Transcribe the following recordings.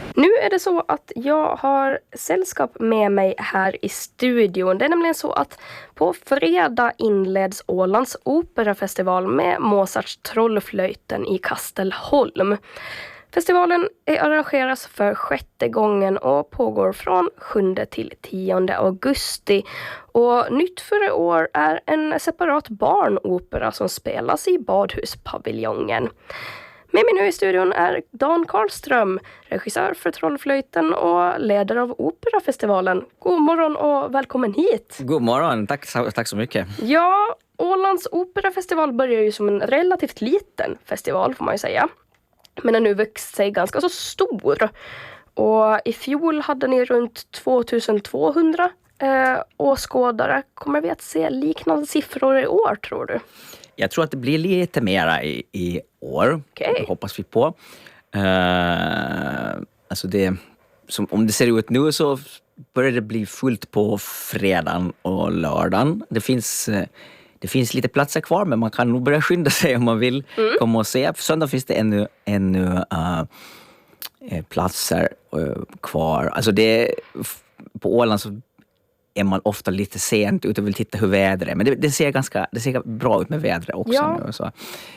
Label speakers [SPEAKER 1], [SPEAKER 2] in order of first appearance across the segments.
[SPEAKER 1] Nu är det så att jag har sällskap med mig här i studion. Det är nämligen så att på fredag inleds Ålands operafestival med Mozarts Trollflöjten i Kastelholm. Festivalen arrangeras för 6:e gången och pågår från 7 till 10 augusti. Och nytt för i år är en separat barnopera som spelas i Badhuspaviljongen. Med mig nu i studion är Dan Karlström, regissör för Trollflöjten och ledare av Operafestivalen. God morgon och välkommen hit.
[SPEAKER 2] God morgon, tack så mycket.
[SPEAKER 1] Ja, Ålands Operafestival börjar ju som en relativt liten festival får man ju säga. Men den nu växt sig ganska så stor. Och i fjol hade ni runt 2200 åskådare. Kommer vi att se liknande siffror i år tror du?
[SPEAKER 2] Jag tror att det blir lite mera i år.
[SPEAKER 1] Okay.
[SPEAKER 2] Det hoppas vi på. Alltså om det ser ut nu så börjar det bli fullt på fredagen och lördagen. Det finns lite platser kvar, men man kan nog börja skynda sig om man vill komma och se. För söndag finns det ännu platser kvar. Alltså på Åland så är man ofta lite sent ute och vill titta hur vädret är. Men det ser bra ut med vädret också.
[SPEAKER 1] Ja.
[SPEAKER 2] Nu, så.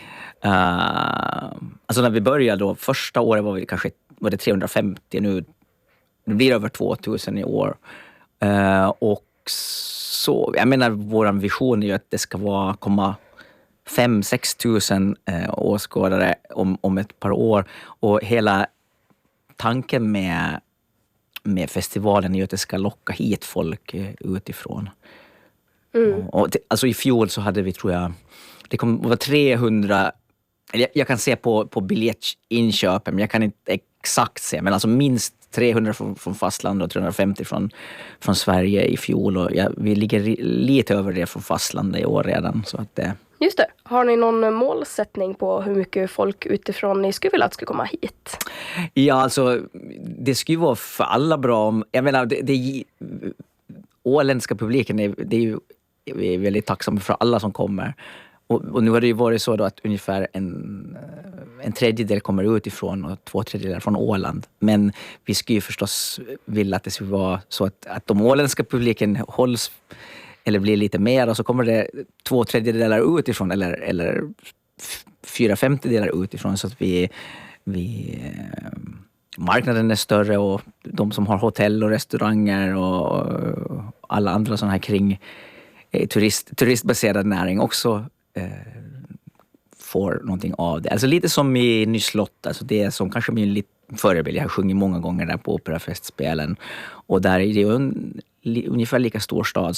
[SPEAKER 2] Alltså när vi började då, första året var det 350, nu blir det över 2000 i år. Och så, jag menar, vår vision är ju att det ska komma 5-6 tusen åskådare om ett par år. Och hela tanken med festivalen är ju att det ska locka hit folk utifrån. Alltså i fjol så hade vi, tror jag, det var 300, jag kan se på biljettinköpen, men jag kan inte exakt se, men alltså minst 300 från fastlandet och 350 från Sverige i fjol, och vi ligger lite över det från fastlandet i år redan. Så att
[SPEAKER 1] Just det. Har ni någon målsättning på hur mycket folk utifrån ni skulle vilja att ska komma hit?
[SPEAKER 2] Ja, alltså det skulle vara för alla bra. Jag menar, åländska publiken vi är väldigt tacksamma för alla som kommer. Och nu har det ju varit så då att ungefär en tredjedel kommer utifrån och 2/3 från Åland. Men vi skulle ju förstås vilja att det skulle vara så att de åländska publiken hålls eller blir lite mer, och så kommer det 2/3 utifrån eller 4/5 utifrån, så att vi marknaden är större, och de som har hotell och restauranger och alla andra sådana här kring turistbaserad näring också får någonting av det. Alltså lite som i Nyslott, alltså det är som kanske min lite förebild. Jag har sjungit många gånger där på operafestspelen, och där är det ju ungefär lika stor stad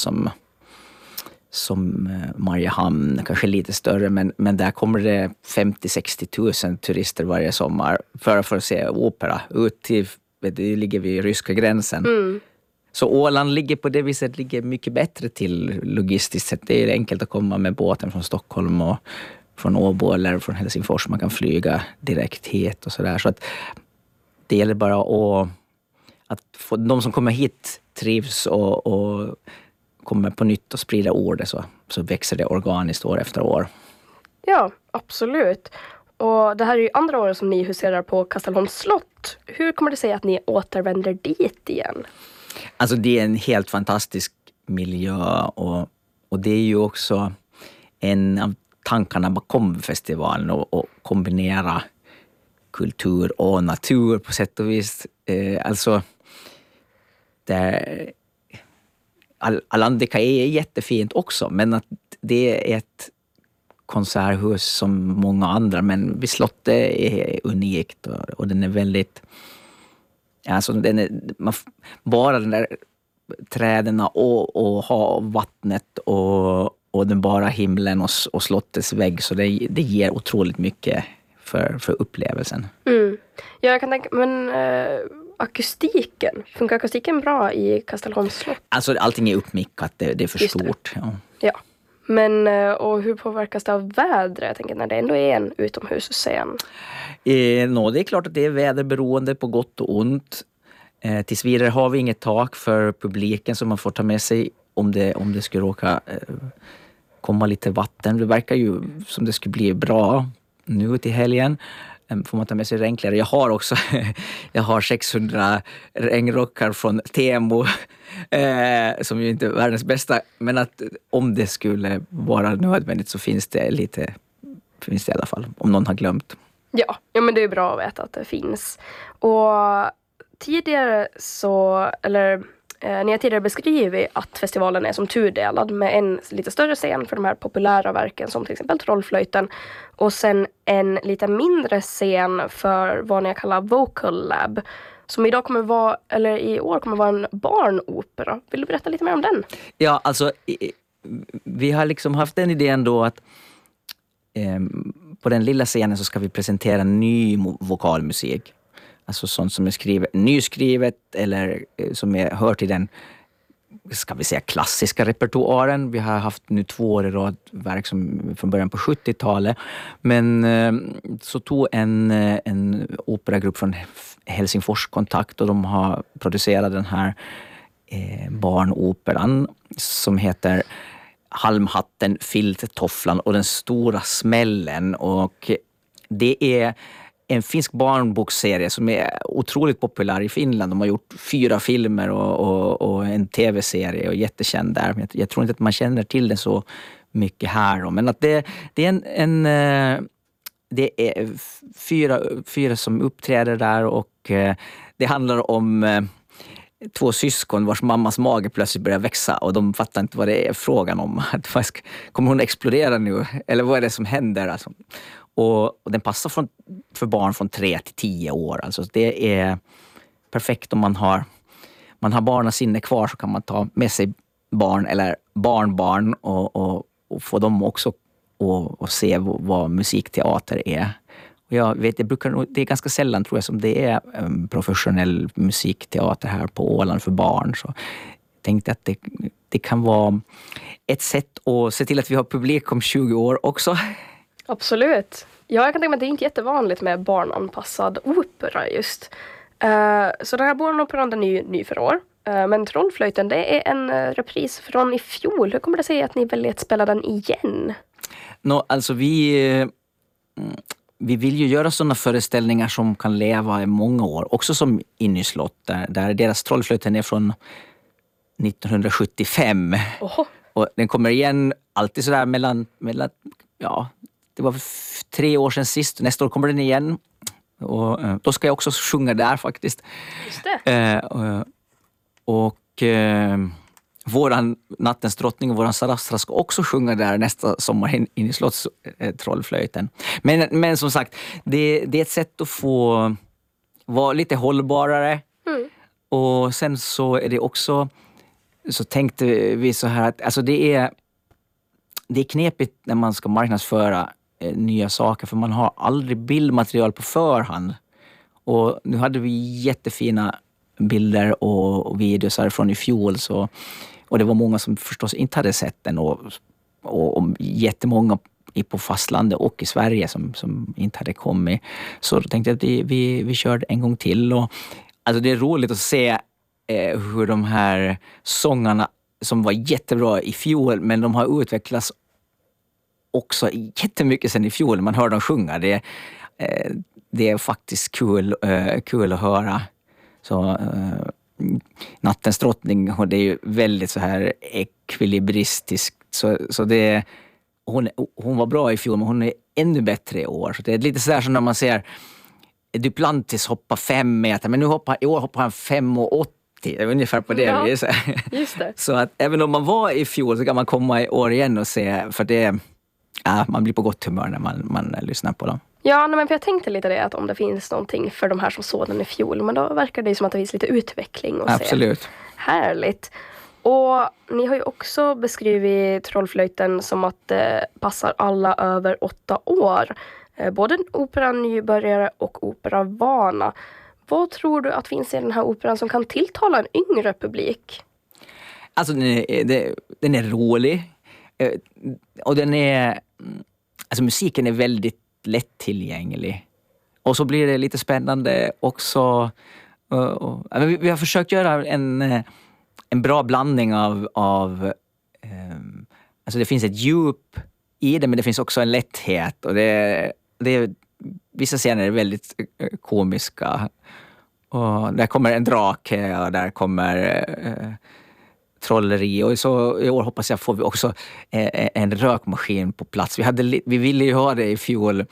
[SPEAKER 2] som Mariehamn, kanske lite större, men där kommer det 50-60 tusen turister varje sommar för att se opera ut till, det ligger vid ryska gränsen. Så Åland ligger på det viset mycket bättre till logistiskt sett. Det är enkelt att komma med båten från Stockholm och från Åbo eller från Helsingfors. Man kan flyga direkt hit och sådär. Så att det gäller bara att få de som kommer hit trivs och kommer på nytt och sprida ordet, så växer det organiskt år efter år.
[SPEAKER 1] Ja, absolut. Och det här är ju andra året som ni huserar på Kastelholms slott. Hur kommer det sig att ni återvänder dit igen?
[SPEAKER 2] Alltså det är en helt fantastisk miljö, och det är ju också en av tankarna bakom festivalen, och kombinera kultur och natur på sätt och vis. Alltså Alandica är jättefint också, men att det är ett konserthus som många andra, men vid slottet är unikt, och den är väldigt, alltså bara den där träden och vattnet och den bara himlen och slottets vägg, så det ger otroligt mycket för upplevelsen.
[SPEAKER 1] Ja, jag kan tänka, men akustiken, funkar akustiken bra i Kastelholms slott? Alltså
[SPEAKER 2] allting är uppmickat, det är för stort.
[SPEAKER 1] Ja. Men och hur påverkas det av vädret, jag tänker, när det ändå är en utomhusscen?
[SPEAKER 2] Det är klart att det är väderberoende på gott och ont. Tills vidare har vi inget tak för publiken som man får ta med sig om det skulle råka komma lite vatten. Det verkar ju som det skulle bli bra nu till helgen. får man ta med sig regnkläder. Jag har 600 regnrockar från Temo som ju inte är världens bästa, men att om det skulle vara nödvändigt så finns det i alla fall, om någon har glömt.
[SPEAKER 1] Ja, men det är bra att veta att det finns. Och tidigare ni har tidigare beskrivit att festivalen är som tudelad med en lite större scen för de här populära verken som till exempel Trollflöjten och sen en lite mindre scen för vad ni kallar Vocal Lab som i år kommer vara en barnopera. Vill du berätta lite mer om den?
[SPEAKER 2] Ja, alltså vi har liksom haft den idén då att på den lilla scenen så ska vi presentera ny vokalmusik. Alltså sånt som är nyskrivet eller som hör till den, ska vi säga, klassiska repertoaren. Vi har haft nu 2 år i rad verk som från början på 70-talet. Men så tog en operagrupp från Helsingfors kontakt och de har producerat den här barnoperan som heter Halmhatten, Filttofflan och den stora smällen. Och det är en finsk barnbokserie som är otroligt populär i Finland. De har gjort 4 filmer och en tv-serie och jättekänd där. Men jag tror inte att man känner till den så mycket här då. Men att det är 4 som uppträder där och det handlar om 2 syskon vars mammas mage plötsligt börjar växa och de fattar inte vad det är frågan om. Kommer hon explodera nu? Eller vad är det som händer? Alltså. Och den passar för barn från 3 till 10 år. Alltså det är perfekt om man har barnasinne kvar, så kan man ta med sig barn eller barnbarn och få dem också att se vad musikteater är. Och jag vet, det är ganska sällan tror jag som det är professionell musikteater här på Åland för barn. Så jag tänkte att det kan vara ett sätt att se till att vi har publik om 20 år också.
[SPEAKER 1] Absolut. Ja, jag kan tänka mig att det är inte jättevanligt med barnanpassad opera just. Så den här barnoperan den är ju ny för år. Men Trollflöjten, det är en repris från i fjol. Hur kommer det sig att ni väljer att spela den igen?
[SPEAKER 2] Alltså vi vill ju göra sådana föreställningar som kan leva i många år. Också som Innyslott, där deras Trollflöjten är från 1975.
[SPEAKER 1] Oho.
[SPEAKER 2] Och den kommer igen alltid sådär mellan det var 3 år sedan sist. Nästa år kommer den igen. Och då ska jag också sjunga där faktiskt.
[SPEAKER 1] Just det.
[SPEAKER 2] Våran Nattens drottning och våran Sarastra ska också sjunga där nästa sommar in i Slotts Trollflöjten. Men som sagt, det är ett sätt att få vara lite hållbarare. Mm. Och sen så är det också, så tänkte vi så här att alltså det är knepigt när man ska marknadsföra nya saker, för man har aldrig bildmaterial på förhand. Och nu hade vi jättefina bilder och videos från i fjol, och det var många som förstås inte hade sett den och jättemånga på fastlandet och i Sverige som inte hade kommit. Så då tänkte jag att vi körde en gång till, och alltså det är roligt att se hur de här sångarna som var jättebra i fjol, men de har utvecklats också jättemycket sen i fjol. Man hör dem sjunga. Det är faktiskt kul att höra. Så Nattens drottning, och det är ju väldigt så här ekvilibristiskt. Så det, hon var bra i fjol, men hon är ännu bättre i år. Så det är lite så där som när man ser Duplantis hoppa 5 meter, men i år hoppar han 5,80. Ungefär på det viset.
[SPEAKER 1] Just det.
[SPEAKER 2] Så att även om man var i fjol så kan man komma i år igen och se, för det man blir på gott humör när man lyssnar på dem.
[SPEAKER 1] Ja, men för jag tänkte lite det, att om det finns någonting för de här som såg den i fjol, men då verkar det ju som att det finns lite utveckling och
[SPEAKER 2] Absolut.
[SPEAKER 1] Härligt. Och ni har ju också beskrivit Trollflöjten som att det passar alla över 8 år. Både opera nybörjare och opera vana. Vad tror du att finns i den här operan som kan tilltala en yngre publik?
[SPEAKER 2] Alltså den är rolig. Och alltså musiken är väldigt lättillgänglig. Och så blir det lite spännande också. Vi har försökt göra en bra blandning av alltså det finns ett djup i det, men det finns också en lätthet. Och det vissa scener är väldigt komiska. Och där kommer en drake och där kommer trolleri. Och så i år hoppas jag får vi också en rökmaskin på plats. Vi ville ju ha det i fjol.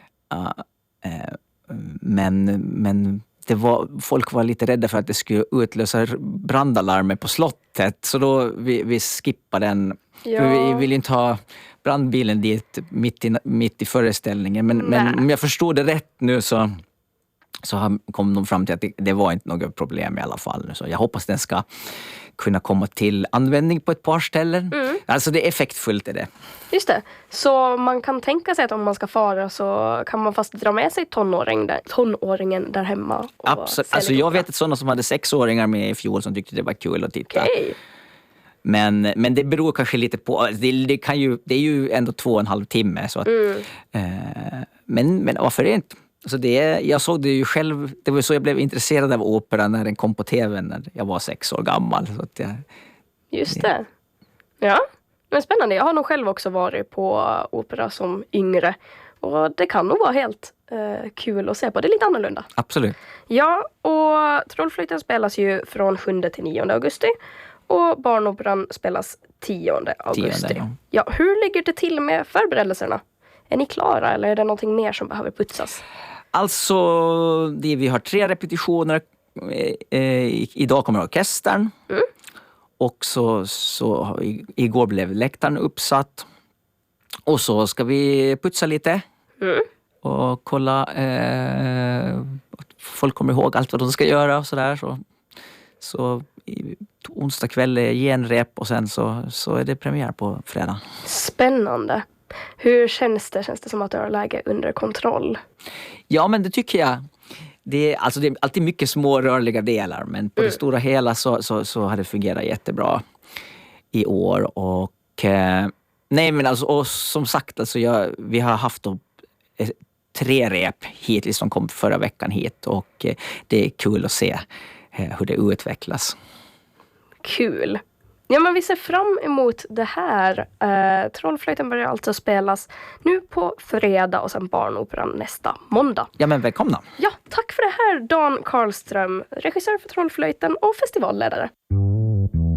[SPEAKER 2] Men folk var lite rädda för att det skulle utlösa brandalarmer på slottet. Så då vi skippade den.
[SPEAKER 1] Ja.
[SPEAKER 2] För vi ville inte ha brandbilen dit mitt i föreställningen. Men om jag förstod det rätt nu så kom de fram till att det var inte något problem i alla fall. Så jag hoppas den ska kunna komma till användning på ett par ställen. Alltså det är effektfullt är det.
[SPEAKER 1] Just det. Så man kan tänka sig att om man ska fara så kan man fast dra med sig tonåringen där hemma.
[SPEAKER 2] Absolut. Alltså jag vet att sådana som hade 6-åringar med i fjol som tyckte det var kul att titta.
[SPEAKER 1] Okay.
[SPEAKER 2] Men det beror kanske lite på, det är ju ändå 2,5 timme. Så att, men varför inte? Alltså jag såg det ju själv, det var så jag blev intresserad av opera när den kom på tv när jag var 6 år gammal. Så att
[SPEAKER 1] just det. Ja, men spännande. Jag har nog själv också varit på opera som yngre. Och det kan nog vara helt kul att se på. Det är lite annorlunda.
[SPEAKER 2] Absolut.
[SPEAKER 1] Ja, och Trollflöjten spelas ju från 7 till 9 augusti. Och barnoperan spelas 10 augusti. Ja, hur ligger det till med förberedelserna? Är ni klara eller är det någonting mer som behöver putsas?
[SPEAKER 2] Alltså, vi har 3 repetitioner. Idag kommer orkestern. Och så igår blev läktaren uppsatt. Och så ska vi putsa lite. Och kolla att folk kommer ihåg allt vad de ska göra och sådär. Så onsdag kväll är genrep och sen så är det premiär på fredag.
[SPEAKER 1] Spännande. Hur känns det? Känns det som att du har läge under kontroll?
[SPEAKER 2] Ja, men det tycker jag. Det är alltid mycket små rörliga delar, men på det stora hela så har det fungerat jättebra i år. Och nej, men alltså, och som sagt, alltså vi har haft 3 rep hittills som kom förra veckan hit och det är kul att se hur det utvecklas. Kul.
[SPEAKER 1] Ja, men vi ser fram emot det här. Trollflöjten börjar alltså spelas nu på fredag och sen barnoperan nästa måndag.
[SPEAKER 2] Ja, men välkomna.
[SPEAKER 1] Ja, tack för det här Dan Karlström, regissör för Trollflöjten och festivalledare.